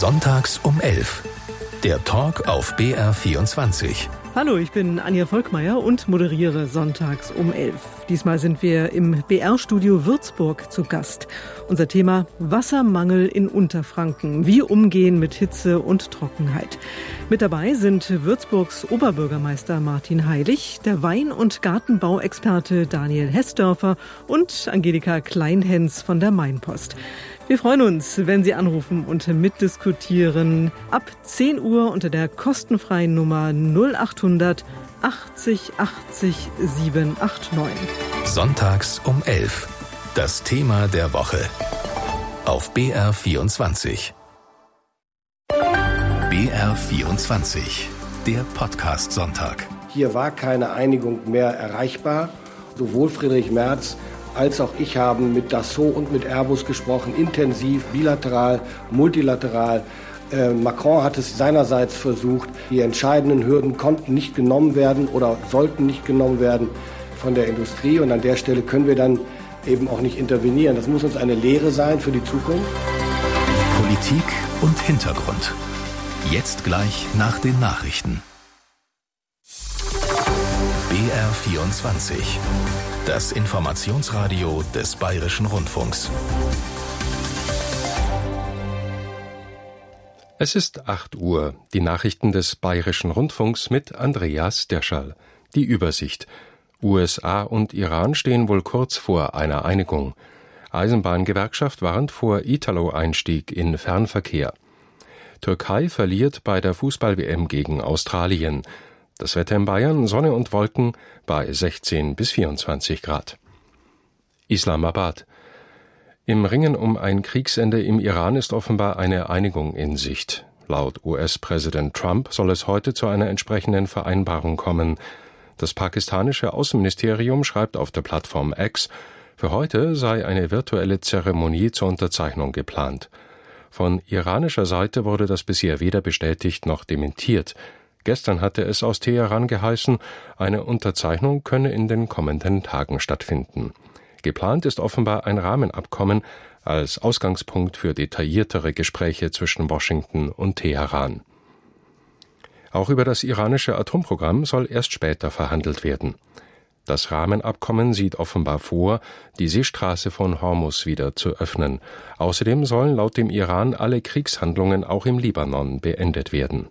Sonntags um 11. Der Talk auf BR24. Hallo, ich bin Anja Volkmeier und moderiere Sonntags um 11. Diesmal sind wir im BR-Studio Würzburg zu Gast. Unser Thema: Wassermangel in Unterfranken. Wie umgehen mit Hitze und Trockenheit. Mit dabei sind Würzburgs Oberbürgermeister Martin Heilig, der Wein- und Gartenbauexperte Daniel Hessdörfer und Angelika Kleinhens von der Mainpost. Wir freuen uns, wenn Sie anrufen und mitdiskutieren. Ab 10 Uhr unter der kostenfreien Nummer 0800 80 80 789. Sonntags um 11. Das Thema der Woche. Auf BR24. BR24. Der Podcast-Sonntag. Hier war keine Einigung mehr erreichbar. Sowohl Friedrich Merz als auch ich haben mit Dassault und mit Airbus gesprochen, intensiv, bilateral, multilateral. Macron hat es seinerseits versucht. Die entscheidenden Hürden konnten nicht genommen werden oder sollten nicht genommen werden von der Industrie. Und an der Stelle können wir dann eben auch nicht intervenieren. Das muss uns eine Lehre sein für die Zukunft. Politik und Hintergrund. Jetzt gleich nach den Nachrichten. BR24. Das Informationsradio des Bayerischen Rundfunks. Es ist 8 Uhr. Die Nachrichten des Bayerischen Rundfunks mit Andreas Derschall. Die Übersicht. USA und Iran stehen wohl kurz vor einer Einigung. Eisenbahngewerkschaft warnt vor Italo-Einstieg in Fernverkehr. Türkei verliert bei der Fußball-WM gegen Australien. Das Wetter in Bayern: Sonne und Wolken bei 16 bis 24 Grad. Islamabad. Im Ringen um ein Kriegsende im Iran ist offenbar eine Einigung in Sicht. Laut US-Präsident Trump soll es heute zu einer entsprechenden Vereinbarung kommen. Das pakistanische Außenministerium schreibt auf der Plattform X, für heute sei eine virtuelle Zeremonie zur Unterzeichnung geplant. Von iranischer Seite wurde das bisher weder bestätigt noch dementiert. Gestern hatte es aus Teheran geheißen, eine Unterzeichnung könne in den kommenden Tagen stattfinden. Geplant ist offenbar ein Rahmenabkommen als Ausgangspunkt für detailliertere Gespräche zwischen Washington und Teheran. Auch über das iranische Atomprogramm soll erst später verhandelt werden. Das Rahmenabkommen sieht offenbar vor, die Seestraße von Hormuz wieder zu öffnen. Außerdem sollen laut dem Iran alle Kriegshandlungen auch im Libanon beendet werden.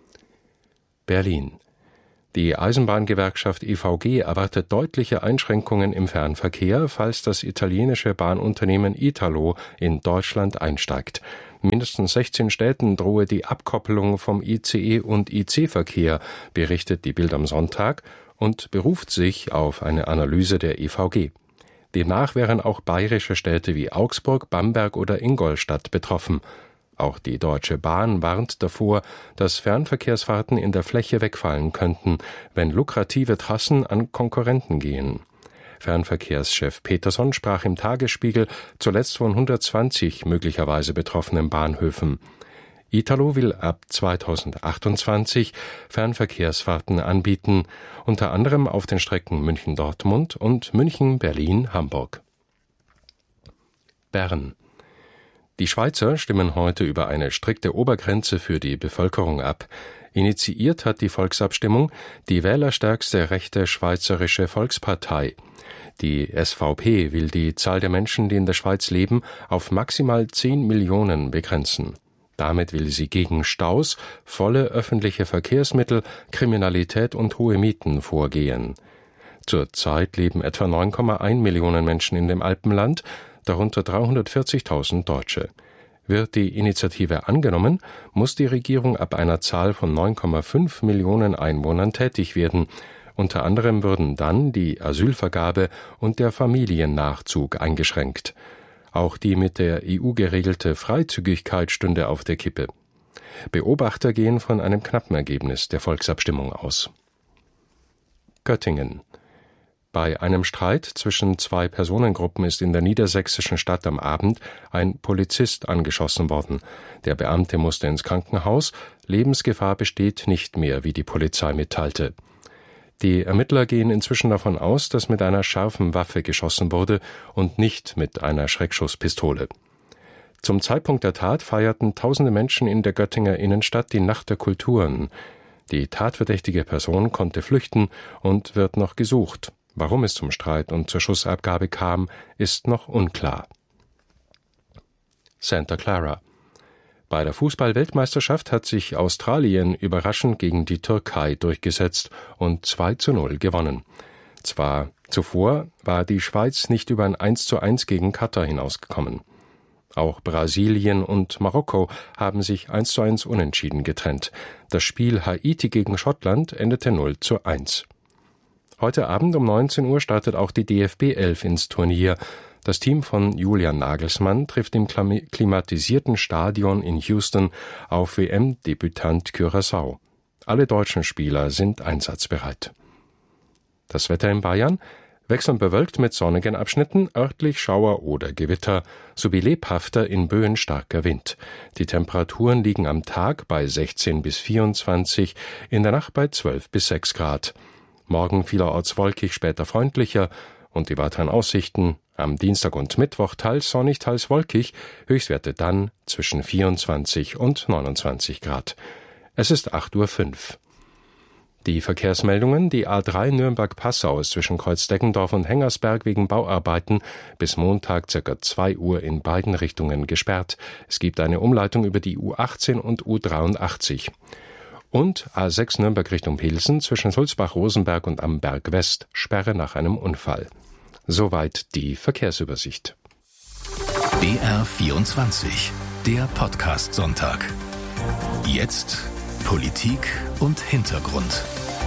Berlin. Die Eisenbahngewerkschaft EVG erwartet deutliche Einschränkungen im Fernverkehr, falls das italienische Bahnunternehmen Italo in Deutschland einsteigt. In mindestens 16 Städten drohe die Abkoppelung vom ICE- und IC-Verkehr, berichtet die Bild am Sonntag und beruft sich auf eine Analyse der EVG. Demnach wären auch bayerische Städte wie Augsburg, Bamberg oder Ingolstadt betroffen. Auch die Deutsche Bahn warnt davor, dass Fernverkehrsfahrten in der Fläche wegfallen könnten, wenn lukrative Trassen an Konkurrenten gehen. Fernverkehrschef Peterson sprach im Tagesspiegel zuletzt von 120 möglicherweise betroffenen Bahnhöfen. Italo will ab 2028 Fernverkehrsfahrten anbieten, unter anderem auf den Strecken München-Dortmund und München-Berlin-Hamburg. Bern. Die Schweizer stimmen heute über eine strikte Obergrenze für die Bevölkerung ab. Initiiert hat die Volksabstimmung die wählerstärkste rechte Schweizerische Volkspartei. Die SVP will die Zahl der Menschen, die in der Schweiz leben, auf maximal 10 Millionen begrenzen. Damit will sie gegen Staus, volle öffentliche Verkehrsmittel, Kriminalität und hohe Mieten vorgehen. Zurzeit leben etwa 9,1 Millionen Menschen in dem Alpenland, darunter 340.000 Deutsche. Wird die Initiative angenommen, muss die Regierung ab einer Zahl von 9,5 Millionen Einwohnern tätig werden. Unter anderem würden dann die Asylvergabe und der Familiennachzug eingeschränkt. Auch die mit der EU geregelte Freizügigkeit stünde auf der Kippe. Beobachter gehen von einem knappen Ergebnis der Volksabstimmung aus. Göttingen. Bei einem Streit zwischen 2 Personengruppen ist in der niedersächsischen Stadt am Abend ein Polizist angeschossen worden. Der Beamte musste ins Krankenhaus. Lebensgefahr besteht nicht mehr, wie die Polizei mitteilte. Die Ermittler gehen inzwischen davon aus, dass mit einer scharfen Waffe geschossen wurde und nicht mit einer Schreckschusspistole. Zum Zeitpunkt der Tat feierten tausende Menschen in der Göttinger Innenstadt die Nacht der Kulturen. Die tatverdächtige Person konnte flüchten und wird noch gesucht. Warum es zum Streit und zur Schussabgabe kam, ist noch unklar. Santa Clara. Bei der Fußball-Weltmeisterschaft hat sich Australien überraschend gegen die Türkei durchgesetzt und 2:0 gewonnen. Zwar zuvor war die Schweiz nicht über ein 1:1 gegen Katar hinausgekommen. Auch Brasilien und Marokko haben sich 1:1 unentschieden getrennt. Das Spiel Haiti gegen Schottland endete 0:1. Heute Abend um 19 Uhr startet auch die DFB 11 ins Turnier. Das Team von Julian Nagelsmann trifft im klimatisierten Stadion in Houston auf WM-Debütant Curaçao. Alle deutschen Spieler sind einsatzbereit. Das Wetter in Bayern: wechselnd bewölkt mit sonnigen Abschnitten, örtlich Schauer oder Gewitter, sowie lebhafter in Böen starker Wind. Die Temperaturen liegen am Tag bei 16 bis 24, in der Nacht bei 12 bis 6 Grad. Morgen vielerorts wolkig, später freundlicher, und die weiteren Aussichten: am Dienstag und Mittwoch teils sonnig, teils wolkig, Höchstwerte dann zwischen 24 und 29 Grad. Es ist 8:05 Uhr. Die Verkehrsmeldungen: die A3 Nürnberg-Passau ist zwischen Kreuz-Deggendorf und Hengersberg wegen Bauarbeiten bis Montag ca. 2 Uhr in beiden Richtungen gesperrt. Es gibt eine Umleitung über die U18 und U83. Und A6 Nürnberg Richtung Pilsen zwischen Sulzbach-Rosenberg und am Berg West, Sperre nach einem Unfall. Soweit die Verkehrsübersicht. BR24, der Podcast-Sonntag. Jetzt Politik und Hintergrund.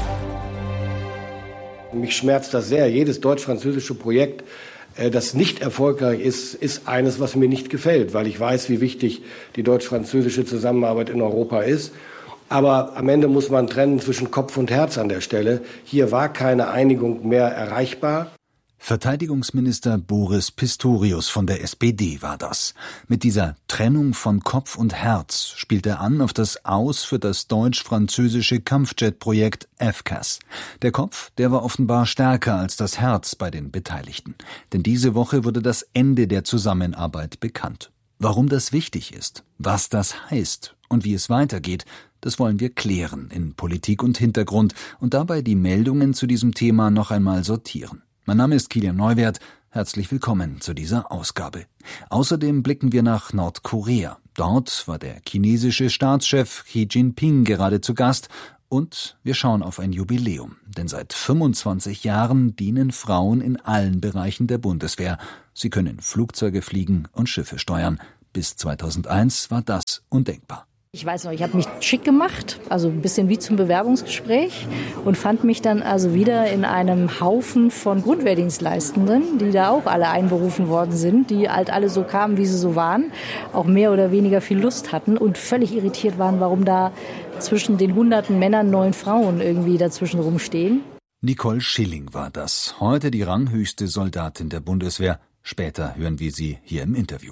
Mich schmerzt das sehr. Jedes deutsch-französische Projekt, das nicht erfolgreich ist, ist eines, was mir nicht gefällt, weil ich weiß, wie wichtig die deutsch-französische Zusammenarbeit in Europa ist. Aber am Ende muss man trennen zwischen Kopf und Herz an der Stelle. Hier war keine Einigung mehr erreichbar. Verteidigungsminister Boris Pistorius von der SPD war das. Mit dieser Trennung von Kopf und Herz spielt er an auf das Aus für das deutsch-französische Kampfjet-Projekt FCAS. Der Kopf, der war offenbar stärker als das Herz bei den Beteiligten. Denn diese Woche wurde das Ende der Zusammenarbeit bekannt. Warum das wichtig ist, was das heißt und wie es weitergeht, das wollen wir klären in Politik und Hintergrund und dabei die Meldungen zu diesem Thema noch einmal sortieren. Mein Name ist Kilian Neuwert. Herzlich willkommen zu dieser Ausgabe. Außerdem blicken wir nach Nordkorea. Dort war der chinesische Staatschef Xi Jinping gerade zu Gast. Und wir schauen auf ein Jubiläum. Denn seit 25 Jahren dienen Frauen in allen Bereichen der Bundeswehr. Sie können Flugzeuge fliegen und Schiffe steuern. Bis 2001 war das undenkbar. Ich weiß noch, ich habe mich schick gemacht, also ein bisschen wie zum Bewerbungsgespräch und fand mich dann also wieder in einem Haufen von Grundwehrdienstleistenden, die da auch alle einberufen worden sind, die halt alle so kamen, wie sie so waren, auch mehr oder weniger viel Lust hatten und völlig irritiert waren, warum da zwischen den hunderten Männern 9 Frauen irgendwie dazwischen rumstehen. Nicole Schilling war das, heute die ranghöchste Soldatin der Bundeswehr. Später hören wir sie hier im Interview.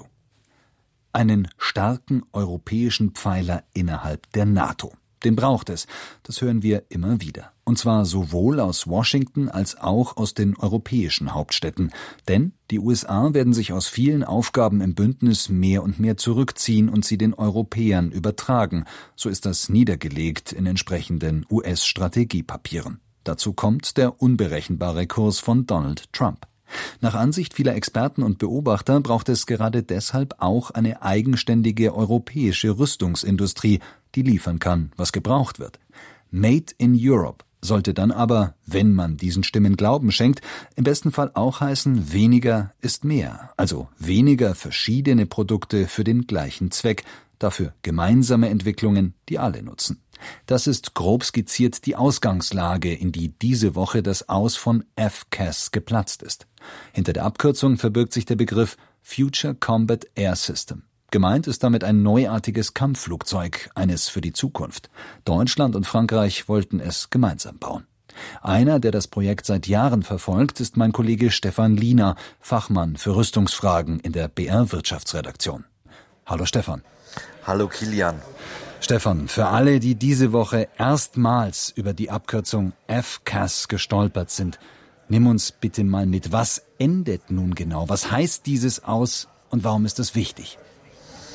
Einen starken europäischen Pfeiler innerhalb der NATO. Den braucht es, das hören wir immer wieder. Und zwar sowohl aus Washington als auch aus den europäischen Hauptstädten. Denn die USA werden sich aus vielen Aufgaben im Bündnis mehr und mehr zurückziehen und sie den Europäern übertragen. So ist das niedergelegt in entsprechenden US-Strategiepapieren. Dazu kommt der unberechenbare Kurs von Donald Trump. Nach Ansicht vieler Experten und Beobachter braucht es gerade deshalb auch eine eigenständige europäische Rüstungsindustrie, die liefern kann, was gebraucht wird. Made in Europe sollte dann aber, wenn man diesen Stimmen Glauben schenkt, im besten Fall auch heißen, weniger ist mehr. Also weniger verschiedene Produkte für den gleichen Zweck, dafür gemeinsame Entwicklungen, die alle nutzen. Das ist grob skizziert die Ausgangslage, in die diese Woche das Aus von FCAS geplatzt ist. Hinter der Abkürzung verbirgt sich der Begriff Future Combat Air System. Gemeint ist damit ein neuartiges Kampfflugzeug, eines für die Zukunft. Deutschland und Frankreich wollten es gemeinsam bauen. Einer, der das Projekt seit Jahren verfolgt, ist mein Kollege Stefan Liener, Fachmann für Rüstungsfragen in der BR Wirtschaftsredaktion. Hallo Stefan. Hallo Kilian. Stefan, für alle, die diese Woche erstmals über die Abkürzung FCAS gestolpert sind, nimm uns bitte mal mit. Was endet nun genau? Was heißt dieses Aus und warum ist es wichtig?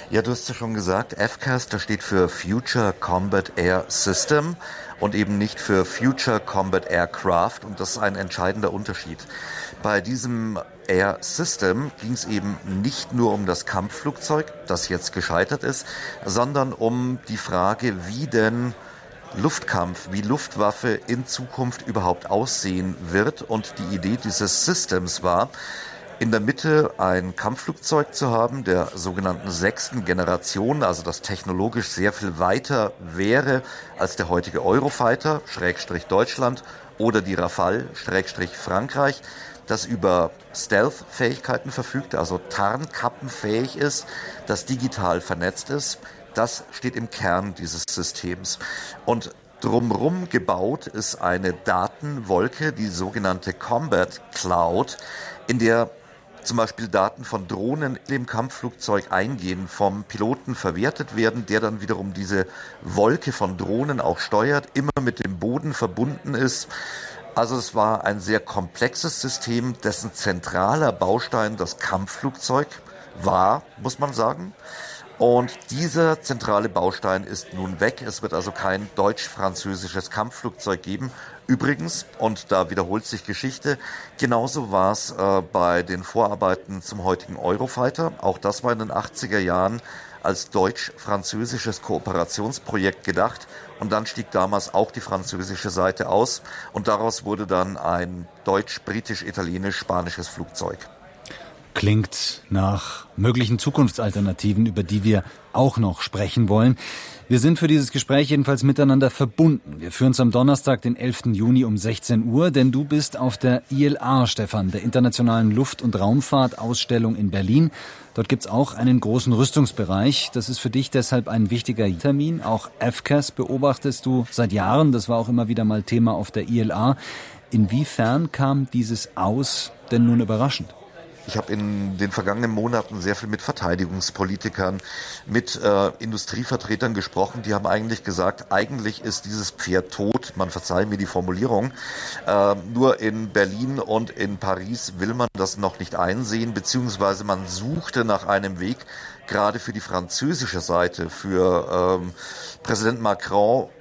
Ja, du hast ja schon gesagt, FCAS, das steht für Future Combat Air System und eben nicht für Future Combat Aircraft, und das ist ein entscheidender Unterschied. Bei diesem Air System ging es eben nicht nur um das Kampfflugzeug, das jetzt gescheitert ist, sondern um die Frage, wie denn Luftkampf, wie Luftwaffe in Zukunft überhaupt aussehen wird. Und die Idee dieses Systems war, in der Mitte ein Kampfflugzeug zu haben, der sogenannten 6. Generation, also das technologisch sehr viel weiter wäre als der heutige Eurofighter, Schrägstrich Deutschland, oder die Rafale, Schrägstrich Frankreich, das über Stealth-Fähigkeiten verfügt, also tarnkappenfähig ist, das digital vernetzt ist. Das steht im Kern dieses Systems. Und drumherum gebaut ist eine Datenwolke, die sogenannte Combat Cloud, in der zum Beispiel Daten von Drohnen im Kampfflugzeug eingehen, vom Piloten verwertet werden, der dann wiederum diese Wolke von Drohnen auch steuert, immer mit dem Boden verbunden ist. Also es war ein sehr komplexes System, dessen zentraler Baustein das Kampfflugzeug war, muss man sagen. Und dieser zentrale Baustein ist nun weg. Es wird also kein deutsch-französisches Kampfflugzeug geben. Übrigens, und da wiederholt sich Geschichte, genauso war es bei den Vorarbeiten zum heutigen Eurofighter. Auch das war in den 80er Jahren als deutsch-französisches Kooperationsprojekt gedacht. Und dann stieg damals auch die französische Seite aus. Und daraus wurde dann ein deutsch-britisch-italienisch-spanisches Flugzeug. Klingt nach möglichen Zukunftsalternativen, über die wir auch noch sprechen wollen. Wir sind für dieses Gespräch jedenfalls miteinander verbunden. Wir führen es am Donnerstag, den 11. Juni um 16 Uhr, denn du bist auf der ILA, Stefan, der Internationalen Luft- und Raumfahrtausstellung in Berlin. Dort gibt's auch einen großen Rüstungsbereich. Das ist für dich deshalb ein wichtiger Termin. Auch FCAS beobachtest du seit Jahren. Das war auch immer wieder mal Thema auf der ILA. Inwiefern kam dieses Aus denn nun überraschend? Ich habe in den vergangenen Monaten sehr viel mit Verteidigungspolitikern, mit Industrievertretern gesprochen. Die haben eigentlich gesagt, eigentlich ist dieses Pferd tot. Man verzeihe mir die Formulierung. Nur in Berlin und in Paris will man das noch nicht einsehen, beziehungsweise man suchte nach einem Weg, gerade für die französische Seite, für Präsident Macron,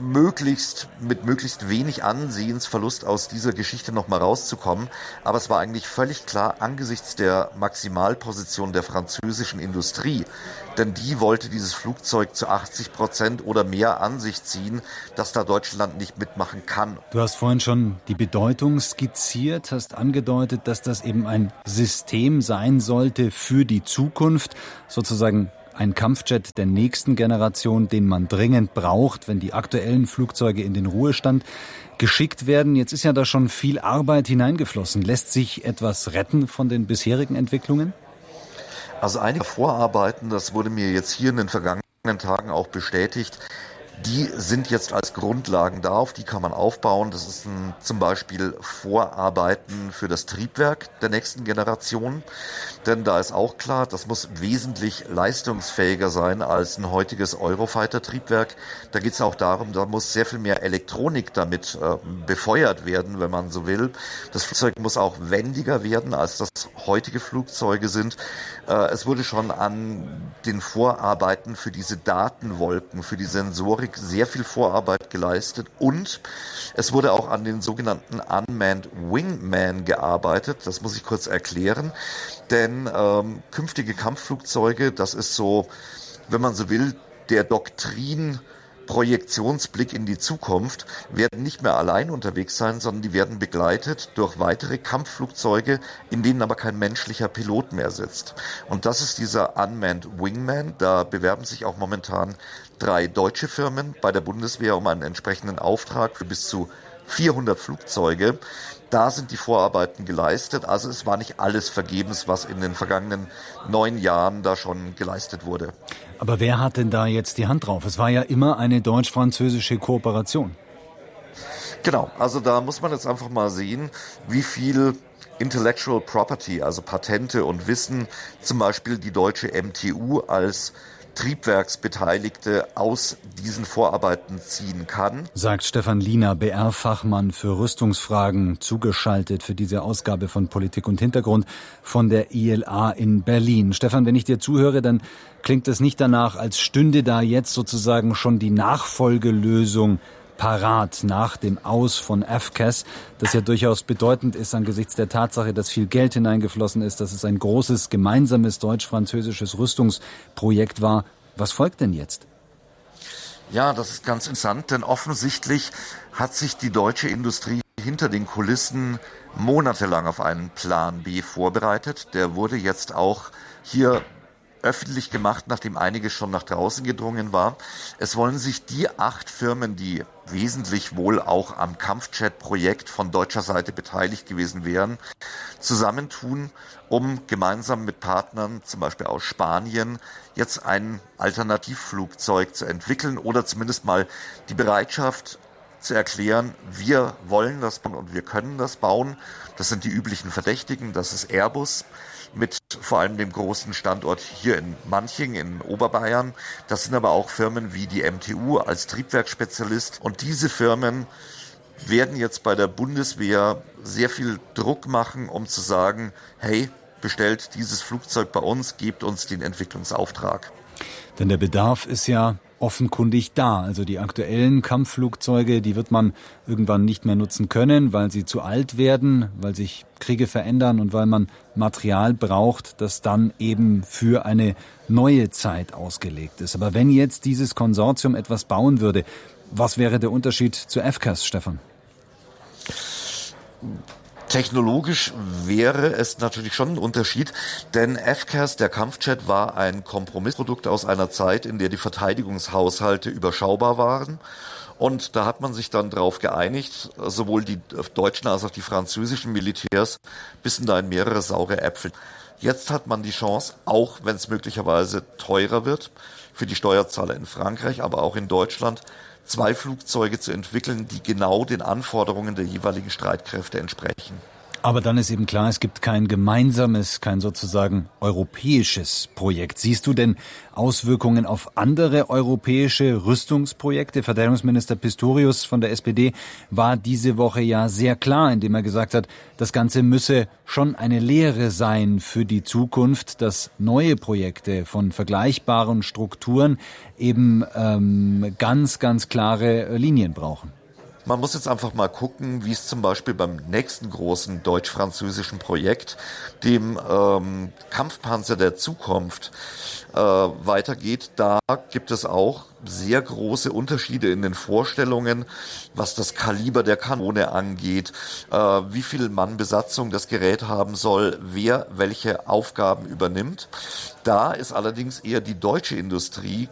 mit möglichst wenig Ansehensverlust aus dieser Geschichte noch mal rauszukommen. Aber es war eigentlich völlig klar angesichts der Maximalposition der französischen Industrie, denn die wollte dieses Flugzeug zu 80% oder mehr an sich ziehen, dass da Deutschland nicht mitmachen kann. Du hast vorhin schon die Bedeutung skizziert, hast angedeutet, dass das eben ein System sein sollte für die Zukunft, sozusagen ein Kampfjet der nächsten Generation, den man dringend braucht, wenn die aktuellen Flugzeuge in den Ruhestand geschickt werden. Jetzt ist ja da schon viel Arbeit hineingeflossen. Lässt sich etwas retten von den bisherigen Entwicklungen? Also einige Vorarbeiten, das wurde mir jetzt hier in den vergangenen Tagen auch bestätigt, die sind jetzt als Grundlagen da, auf die kann man aufbauen. Das ist zum Beispiel Vorarbeiten für das Triebwerk der nächsten Generation. Denn da ist auch klar, das muss wesentlich leistungsfähiger sein als ein heutiges Eurofighter-Triebwerk. Da geht es auch darum, da muss sehr viel mehr Elektronik damit befeuert werden, wenn man so will. Das Flugzeug muss auch wendiger werden, als das heutige Flugzeuge sind. Es wurde schon an den Vorarbeiten für diese Datenwolken, für die Sensorik sehr viel Vorarbeit geleistet und es wurde auch an den sogenannten Unmanned Wingman gearbeitet. Das muss ich kurz erklären, denn künftige Kampfflugzeuge, das ist so, wenn man so will, der Projektionsblick in die Zukunft, werden nicht mehr allein unterwegs sein, sondern die werden begleitet durch weitere Kampfflugzeuge, in denen aber kein menschlicher Pilot mehr sitzt. Und das ist dieser Unmanned Wingman. Da bewerben sich auch momentan 3 deutsche Firmen bei der Bundeswehr um einen entsprechenden Auftrag für bis zu 400 Flugzeuge. Da sind die Vorarbeiten geleistet. Also es war nicht alles vergebens, was in den vergangenen 9 Jahren da schon geleistet wurde. Aber wer hat denn da jetzt die Hand drauf? Es war ja immer eine deutsch-französische Kooperation. Genau, also da muss man jetzt einfach mal sehen, wie viel Intellectual Property, also Patente und Wissen, zum Beispiel die deutsche MTU als Triebwerksbeteiligte aus diesen Vorarbeiten ziehen kann. Sagt Stefan Liener, BR-Fachmann für Rüstungsfragen, zugeschaltet für diese Ausgabe von Politik und Hintergrund von der ILA in Berlin. Stefan, wenn ich dir zuhöre, dann klingt es nicht danach, als stünde da jetzt sozusagen schon die Nachfolgelösung parat nach dem Aus von FCAS, das ja durchaus bedeutend ist angesichts der Tatsache, dass viel Geld hineingeflossen ist, dass es ein großes gemeinsames deutsch-französisches Rüstungsprojekt war. Was folgt denn jetzt? Ja, das ist ganz interessant, denn offensichtlich hat sich die deutsche Industrie hinter den Kulissen monatelang auf einen Plan B vorbereitet. Der wurde jetzt auch hier öffentlich gemacht, nachdem einiges schon nach draußen gedrungen war. Es wollen sich die 8 Firmen, die wesentlich wohl auch am Kampfjet-Projekt von deutscher Seite beteiligt gewesen wären, zusammentun, um gemeinsam mit Partnern, zum Beispiel aus Spanien, jetzt ein Alternativflugzeug zu entwickeln oder zumindest mal die Bereitschaft zu erklären, wir wollen das bauen und wir können das bauen. Das sind die üblichen Verdächtigen, das ist Airbus, mit vor allem dem großen Standort hier in Manching in Oberbayern. Das sind aber auch Firmen wie die MTU als Triebwerksspezialist. Und diese Firmen werden jetzt bei der Bundeswehr sehr viel Druck machen, um zu sagen, hey, bestellt dieses Flugzeug bei uns, gebt uns den Entwicklungsauftrag. Denn der Bedarf ist ja offenkundig da. Also die aktuellen Kampfflugzeuge, die wird man irgendwann nicht mehr nutzen können, weil sie zu alt werden, weil sich Kriege verändern und weil man Material braucht, das dann eben für eine neue Zeit ausgelegt ist. Aber wenn jetzt dieses Konsortium etwas bauen würde, was wäre der Unterschied zu FCAS, Stefan? Technologisch wäre es natürlich schon ein Unterschied, denn FCAS, der Kampfjet, war ein Kompromissprodukt aus einer Zeit, in der die Verteidigungshaushalte überschaubar waren. Und da hat man sich dann darauf geeinigt, sowohl die deutschen als auch die französischen Militärs bissen da in mehrere saure Äpfel. Jetzt hat man die Chance, auch wenn es möglicherweise teurer wird, für die Steuerzahler in Frankreich, aber auch in Deutschland, 2 Flugzeuge zu entwickeln, die genau den Anforderungen der jeweiligen Streitkräfte entsprechen. Aber dann ist eben klar, es gibt kein gemeinsames, kein sozusagen europäisches Projekt. Siehst du denn Auswirkungen auf andere europäische Rüstungsprojekte? Verteidigungsminister Pistorius von der SPD war diese Woche ja sehr klar, indem er gesagt hat, das Ganze müsse schon eine Lehre sein für die Zukunft, dass neue Projekte von vergleichbaren Strukturen eben ganz, ganz klare Linien brauchen. Man muss jetzt einfach mal gucken, wie es zum Beispiel beim nächsten großen deutsch-französischen Projekt, dem Kampfpanzer der Zukunft, weitergeht. Da gibt es auch sehr große Unterschiede in den Vorstellungen, was das Kaliber der Kanone angeht, wie viel Mann Besatzung das Gerät haben soll, wer welche Aufgaben übernimmt. Da ist allerdings eher die deutsche Industrie